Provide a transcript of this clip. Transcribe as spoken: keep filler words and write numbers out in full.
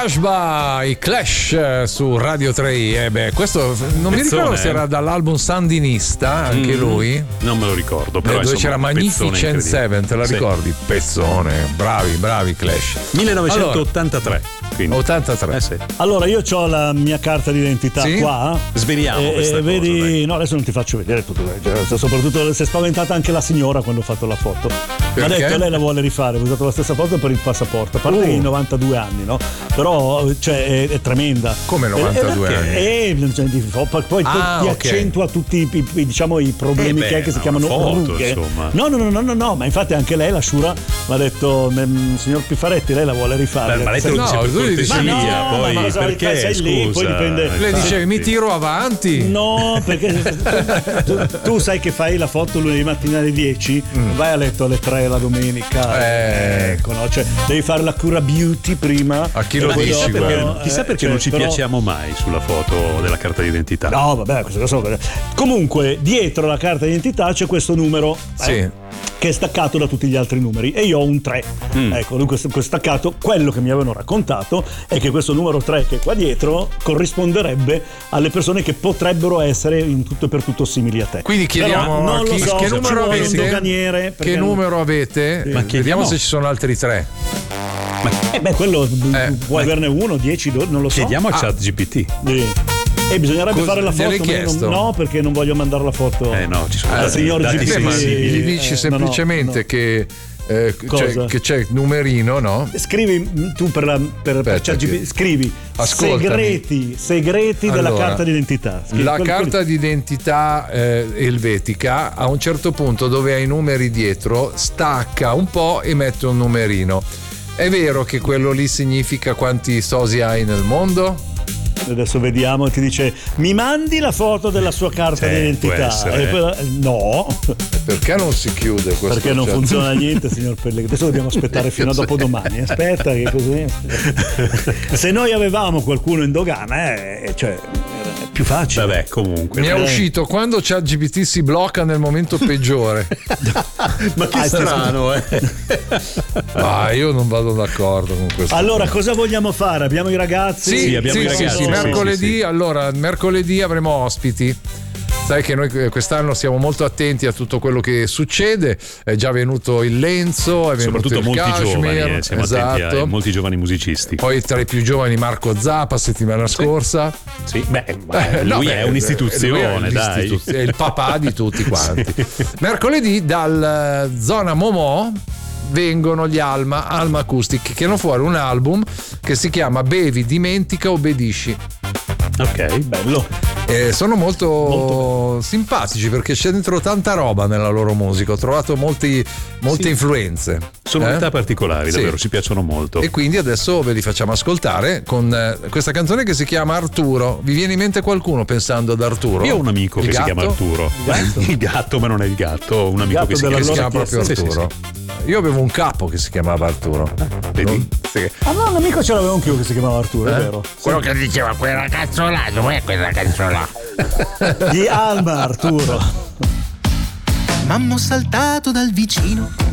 Kashba, i Clash su Radio tre. Eh beh, questo non mi ricordo se era dall'album Sandinista, anche mm, lui. Non me lo ricordo, però eh, dove insomma, c'era Magnificent Seven, te la sì. ricordi? Pezzone, bravi, bravi Clash. millenovecentottantatré. Allora, ottantatré. Eh sì. Allora io ho la mia carta d'identità sì? qua. Sveliamo e, questa e cosa, vedi, dai. no, adesso non ti faccio vedere tutto, cioè, soprattutto si è spaventata anche la signora quando ho fatto la foto. Mi ha detto lei la vuole rifare, ho usato la stessa foto per il passaporto, a parte uh. i novantadue anni, no? Però cioè è, è tremenda. Come novantadue e, anni? E, e, poi, poi ah, ti okay. accentua tutti i, i, diciamo i problemi eh beh, che, è, che si no, chiamano foto, rughe. Insomma. No, no, no, no, no, no, ma infatti anche lei, la Shura, mi ha detto signor Pifaretti, lei la vuole rifare. Beh, ma lei te lo dice per cortesia, poi ma perché sei scusa, lì, poi dipende. Lei dice mi tiro avanti. No, perché tu, tu sai che fai la foto lunedì mattina alle dieci, mm. vai a letto alle tre la domenica. Eh. Ecco, no? Cioè, devi fare la cura beauty prima. A chi lo dici? Chissà perché, però, chissà perché cioè, non ci però... piacciamo mai sulla foto della carta d'identità. No, vabbè, questo so. Comunque, dietro la carta d'identità c'è questo numero. Sì. Eh? Che è staccato da tutti gli altri numeri e io ho un tre. Mm. Ecco, dunque questo staccato, quello che mi avevano raccontato è che questo numero tre che è qua dietro corrisponderebbe alle persone che potrebbero essere in tutto e per tutto simili a te. Quindi chiediamo non a chi, lo so, che numero avete? Che numero avete? Sì. Ma vediamo se ci sono altri tre. Ma eh beh, quello eh, puoi averne uno, dieci, dodici, non lo so. Chiediamo a ah. ChatGPT. Sì. E bisognerebbe Cosa, fare la foto, non, no, perché non voglio mandare la foto. Eh no, ci sono al signor G P T. Ma gli dici eh, semplicemente no, no, no. che eh, c'è, che c'è il numerino, no? Scrivi tu per la per, per G P T, scrivi Ascoltami. segreti, segreti allora, della carta d'identità. Scrivi la quel, carta quel... d'identità eh, elvetica a un certo punto dove hai i numeri dietro stacca un po' e mette un numerino. È vero che quello lì significa quanti sosi hai nel mondo? Adesso vediamo, ti dice mi mandi la foto della sua carta eh, d'identità e poi, no, perché non si chiude questo? Perché non funziona niente, signor Pellegrini. Adesso dobbiamo aspettare fino a dopodomani. Aspetta che così se noi avevamo qualcuno in dogana eh, cioè è più facile. Vabbè, comunque mi è uscito quando ChatGPT si blocca nel momento peggiore. Ma che ah, strano eh. Ah, io non vado d'accordo con questo. Allora cosa vogliamo fare? Abbiamo i ragazzi? Sì, abbiamo sì, i ragazzi sì, sì. Mercoledì, sì, sì. allora mercoledì avremo ospiti. Sai che noi quest'anno siamo molto attenti a tutto quello che succede. È già venuto il Lenzo, è venuto soprattutto il molti Kashmir, giovani, eh, siamo esatto. attenti a molti giovani musicisti. Poi tra i più giovani Marco Zappa settimana sì. scorsa. Sì, beh, beh lui no, è un'istituzione, lui è dai. È il papà di tutti quanti. Sì. Mercoledì dal Zona Momò vengono gli Alma, Alma Acoustic, che hanno fuori un album che si chiama Bevi, Dimentica, Obbedisci. Ok, bello. Eh, sono molto, molto simpatici perché c'è dentro tanta roba nella loro musica. Ho trovato molti, molte sì. influenze. Sonorità eh? particolari, davvero, sì. ci piacciono molto. E quindi adesso ve li facciamo ascoltare con eh, questa canzone che si chiama Arturo. Vi viene in mente qualcuno pensando ad Arturo? Io ho un amico il che gatto? si chiama Arturo. Il gatto? il gatto, ma non è il gatto. Ho un amico che si, che si chiama proprio Arturo. Sì, sì, sì. Io avevo un capo che si chiamava Arturo. Vedi? Non, sì. Ah no, un amico ce l'aveva anch'io che si chiamava Arturo, eh? È vero. Quello sì. che diceva quel ragazzo là, dov'è quel ragazzo là? Di Alma Arturo. Mamma ho saltato dal vicino